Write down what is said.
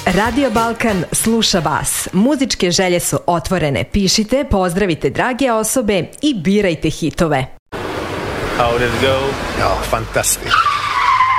Radio Balkan sluša vas. Muzičke želje su otvorene. Pišite, pozdravite drage osobe i birajte hitove. How did it go? Oh, fantastic.